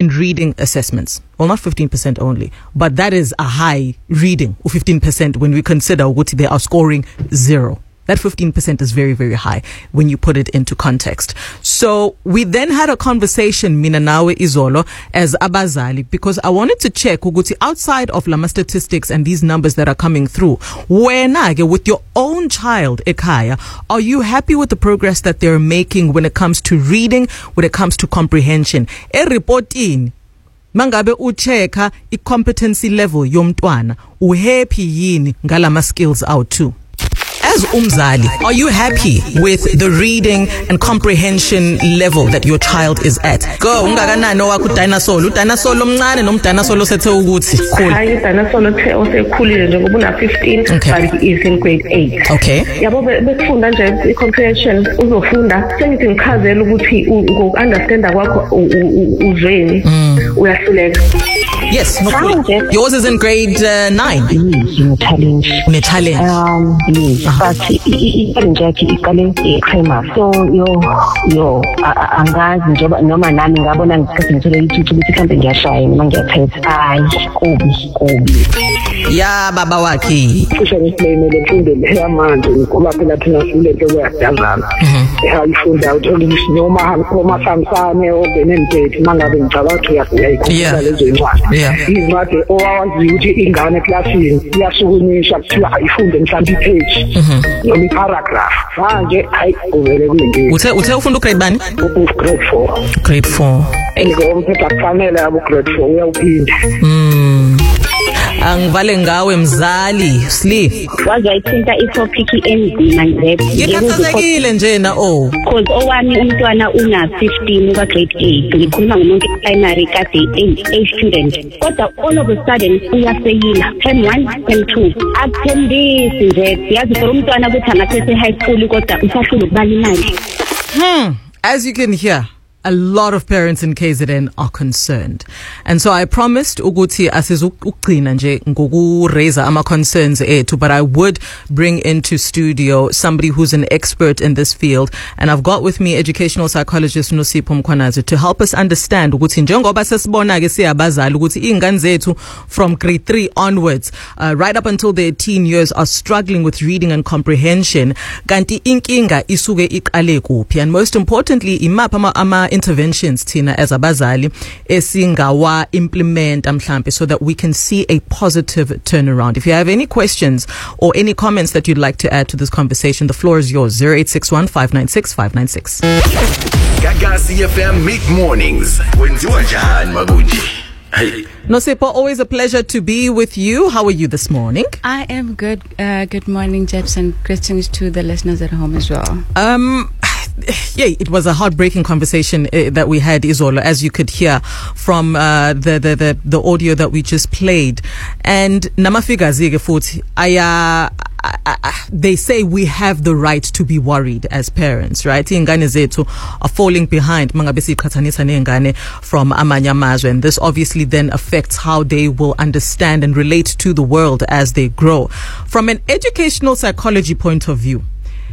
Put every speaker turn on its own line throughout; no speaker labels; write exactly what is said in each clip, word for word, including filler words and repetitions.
in reading assessments. Well, not fifteen percent only, but that is a high reading, or fifteen percent when we consider what they are scoring zero. That fifteen percent is very, very high when you put it into context. So we then had a conversation, mina nawe Izolo, as abazali, because I wanted to check ukuthi outside of Lama statistics and these numbers that are coming through, wena ke with your own child ekhaya, are you happy with the progress that they're making when it comes to reading, when it comes to comprehension? E-reportini mangabe ucheka i-competency level yomntwana, uhappy yini ngalama skills out too? As umzali, are you happy with the reading and comprehension level that your child is at? Go, ungakanani owakho dinosaur, udinosaur omncane nomdinosaur osethe ukuthi cool.
Hayi dinosaur osekhulile nje ngoba una fifteen but he is in grade eight.
Okay.
Yabo bekufunda nje i-comprehension uzofunda sengithi ngichazela ukuthi ngoku-understanda kwakho uzweni uyahluleka.
Yes, no problem. Yours is in grade uh, nine.
Yes, in challenge.
In challenge.
Um, yes, uh-huh. But i-challenge yakhe iqale e-primary. So yo yo angazi njengoba noma nami ngabona ngithathe ngithole ithuthi ukuthi mhlawumbe ngiyashaya noma ngiyathetha. Hayi, kubi kubi.
Ya baba wakhe.
Kusho ngisimele mfundo leyamanje ngoba phela thina silento kuyadangana. Ehayifunda ukuthi noma noma samsane obenemphethe mangabe ngicabanga ukuthi uyayikhombisa lezo incwadi.
Yeah.
Izimade owazi ukuthi ingane classini iyasukunisha kuthiwa ayifunde mhlawumbe ipage noma iparagraph. Manje hayi kuvele kuyinto.
Uthe uthe ufunda grade bani?
Grade four.
Grade four.
Ngoba kufanele abo grade four uyawuphinda.
Mm. Angivale ngawe mzali sli
wazayithinta i-topic enzima nje
ngikhathazekile njena oh
because owami umntwana una fifteen kwa grade eight ngikhuluma ngomuntu primary kade a student kodwa all of a sudden uyaseyila term one term two athembisi nje yazi for umntwana ukuthi angathethe high school kodwa usahlula ukubala imali.
Hmm as you can hear, a lot of parents in K Z N are concerned. And so I promised ukuthi asizugcina nje ngokuraise ama concerns ethu, but I would bring into studio somebody who's an expert in this field, and I've got with me educational psychologist Nosipho Mkhwanazi to help us understand ukuthi njengoba sesibona ke siyabazali ukuthi ingane zethu from grade three onwards uh, right up until their teen years are struggling with reading and comprehension, kanti inkinga isuke iqale kuphi, and most importantly imapha ama, ama interventions thina as abazali esingawa implement mhlambe so that we can see a positive turnaround. If you have any questions or any comments that you'd like to add to this conversation, the floor is yours. zero eight six one five nine six five nine six.
Gagasi F M Mid Mornings. Kwenziwa njani mabuji? Hey.
Nosipho, always a pleasure to be with you. How are you this morning?
I am good. Uh, good morning, Jeps, and greetings to the listeners at home as well.
Um, yeah, it was a heartbreaking conversation uh, that we had, Izolo, as you could hear from uh, the, the the the audio that we just played. And namafika zige futhi aya. They say we have the right to be worried as parents, right? Ingane zethu are falling behind mangabe siqhathanisa nengane from amanye amazwe, and this obviously then affects how they will understand and relate to the world as they grow. From an educational psychology point of view,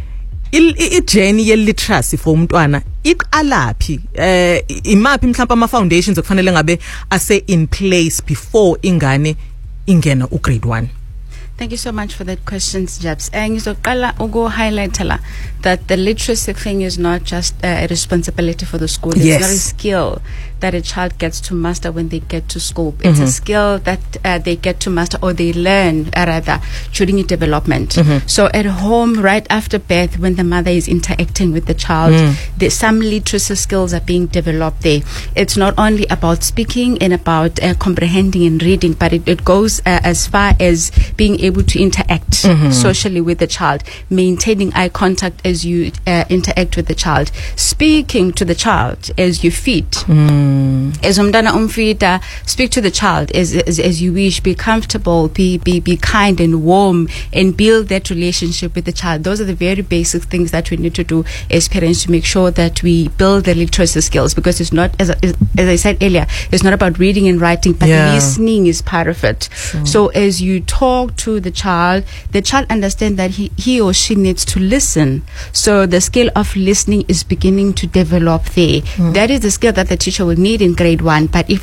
i-journey ye-literacy for umntwana iqalaphi eh imaphi mhlawumbe ama foundations okufanele ngabe ase in place before ingane ingena u grade one?
Thank you so much for that question, Jabs. And ngizoqala ugo highlight la that the literacy thing is not just uh, a responsibility for the school. It's
Yes.
not a skill that a child gets to master when they get to school. It's
Mm-hmm.
a skill that uh, they get to master or they learn uh, rather during your development.
Mm-hmm.
So at home, right after birth, when the mother is interacting with the child,
Mm.
the, some literacy skills are being developed there. It's not only about speaking and about uh, comprehending and reading, but it, it goes uh, as far as being able to interact
Mm-hmm.
socially with the child, maintaining eye contact as you uh, interact with the child, speaking to the child as you feed.
Mm.
As umdana umfida, speak to the child as, as as you wish. Be comfortable, be be be kind and warm, and build that relationship with the child. Those are the very basic things that we need to do as parents to make sure that we build the literacy skills. Because it's not, as as, as I said earlier, it's not about reading and writing, but
Yeah.
listening is part of it.
Sure.
So as you talk to the child, the child understands that he he or she needs to listen. So the skill of listening is beginning to develop there.
Mm.
That is the skill that the teacher will need in grade one. But if